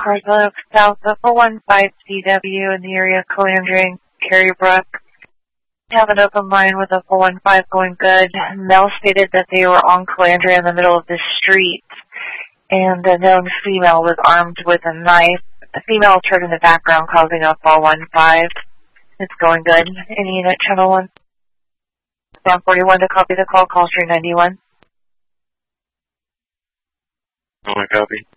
Carswell South of 415 CW in the area of Calandria, Carrybrook. Have an open line with a 415 going good. Mel stated that they were on Calandria in the middle of the street, and a known female was armed with a knife. The female turned in the background, causing a 415. It's going good. Any unit, channel 1. Sound 41 to copy the call stream 91. Oh, I copy.